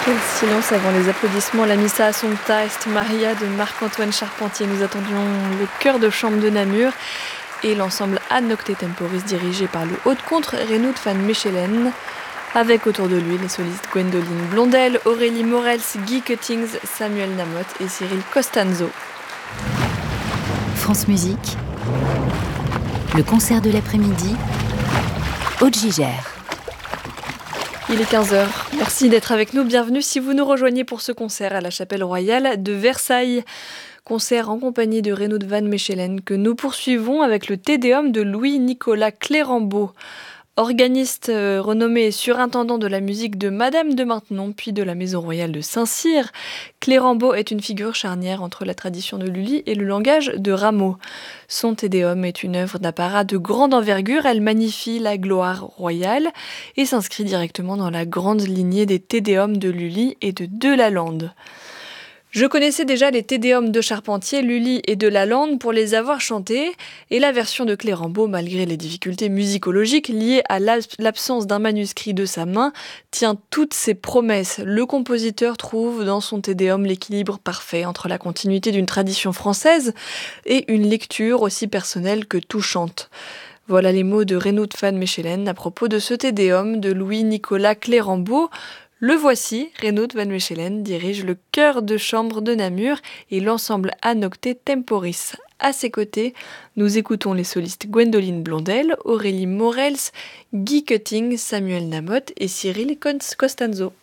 Quel silence avant les applaudissements. La Missa Assumpta Est Maria de Marc-Antoine Charpentier. Nous attendions le chœur de chambre de Namur et l'ensemble Ad Nocte Temporis dirigé par le haut de contre Reinout van Mechelen, avec autour de lui les solistes Gwendoline Blondel, Aurélie Morels, Guy Cuttings, Samuel Namotte et Cyril Costanzo. France Musique, le concert de l'après-midi, Aude Gigère. Il est 15h. Merci d'être avec nous. Bienvenue si vous nous rejoignez pour ce concert à la Chapelle Royale de Versailles. Concert en compagnie de Reinout van Mechelen que nous poursuivons avec le Te Deum de Louis-Nicolas Clérambault. Organiste renommé et surintendant de la musique de Madame de Maintenon puis de la Maison Royale de Saint-Cyr, Clérambault est une figure charnière entre la tradition de Lully et le langage de Rameau. Son Te Deum est une œuvre d'apparat de grande envergure, elle magnifie la gloire royale et s'inscrit directement dans la grande lignée des Te Deum de Lully et de Delalande. Je connaissais déjà les Te Deum de Charpentier, Lully et de Lalande pour les avoir chantés, et la version de Clérambault, malgré les difficultés musicologiques liées à l'absence d'un manuscrit de sa main, tient toutes ses promesses. Le compositeur trouve dans son Te Deum l'équilibre parfait entre la continuité d'une tradition française et une lecture aussi personnelle que touchante. Voilà les mots de Reinout van Mechelen à propos de ce Te Deum de Louis-Nicolas Clérambault. Le voici, Reinout van Mechelen dirige le chœur de chambre de Namur et l'ensemble Ad Nocte Temporis. À ses côtés, nous écoutons les solistes Gwendoline Blondel, Aurélie Morels, Guy Cuttings, Samuel Namotte et Cyril Costanzo.